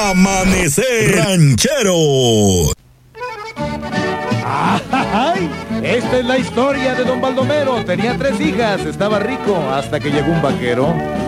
Amanecer Ranchero. ¡Ay! Esta es la historia de don Baldomero. Tenía 3 hijas, estaba rico hasta que llegó un vaquero.